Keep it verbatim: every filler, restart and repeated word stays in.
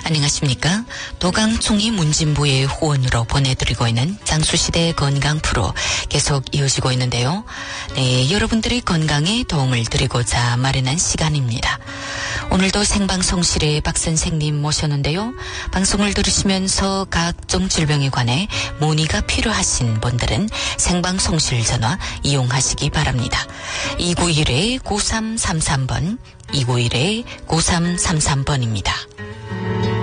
안녕하십니까. 도강총이 문진부의 후원으로 보내드리고 있는 장수시대 건강 프로 계속 이어지고 있는데요. 네, 여러분들의 건강에 도움을 드리고자 마련한 시간입니다. 오늘도 생방송실에 박 선생님 모셨는데요. 방송을 들으시면서 각종 질병에 관해 문의가 필요하신 분들은 생방송실 전화 이용하시기 바랍니다. 이구일 구삼삼삼 번, 이구일 구삼삼삼 번입니다.